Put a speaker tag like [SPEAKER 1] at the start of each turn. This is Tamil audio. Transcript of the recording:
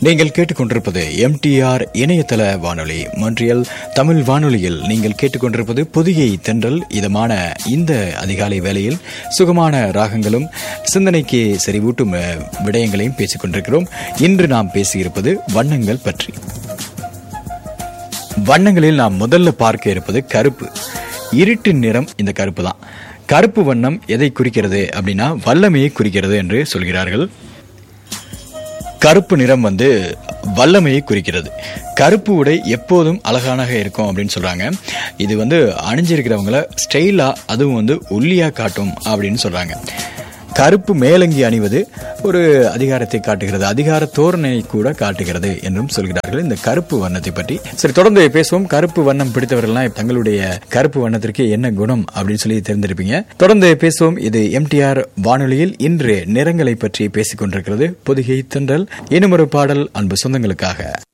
[SPEAKER 1] நீங்கள் கேட்டுக்கொண்டிருப்பது எம்டிஆர் இணையதள வானொலி மொன்றியல் தமிழ் வானொலியில் நீங்கள் கேட்டுக்கொண்டிருப்பது பொதிகை தென்றல். இதமான இந்த அதிகாலை வேளையில் சுகமான ராகங்களும் சிந்தனைக்கு செறிவூட்டும் விடயங்களையும் பேசிக் கொண்டிருக்கிறோம். இன்று நாம் பேசியிருப்பது வண்ணங்கள் பற்றி. வண்ணங்களில் நாம் முதல்ல பார்க்க இருப்பது கருப்பு. இருட்டின் நிறம் இந்த கருப்பு தான். கருப்பு வண்ணம் எதை குறிக்கிறது அப்படின்னா வல்லமையை குறிக்கிறது என்று சொல்கிறார்கள். கருப்பு நிறம் வல்லமையை குறிக்கிறது. கருப்பு உடை எப்போதும் அழகானக இருக்கும் அப்படின்னு சொல்றாங்க. இது அணிஞ்சிருக்கிறவங்கள ஸ்டைலா அதுவும் ஒல்லியா காட்டும் அப்படின்னு சொல்றாங்க. கருப்பு மேலங்கி அணிவது ஒரு அதிகாரத்தை காட்டுகிறது, அதிகார தோரணை கூட காட்டுகிறது என்றும் சொல்கிறார்கள் இந்த கருப்பு வண்ணத்தை பற்றி. சரி, தொடர்ந்து பேசுவோம். கருப்பு வண்ணம் பிடித்தவர்கள்லாம் தங்களுடைய கருப்பு வண்ணத்திற்கு என்ன குணம் அப்படின்னு சொல்லி தெரிந்திருப்பீங்க. தொடர்ந்து பேசுவோம். இது எம்டிஆர் வானொலியில் இன்று நிறங்களை பற்றி பேசிக் கொண்டிருக்கிறது பொதிகை தென்றல். இன்னும் ஒரு பாடல் அன்பு சொந்தங்களுக்காக.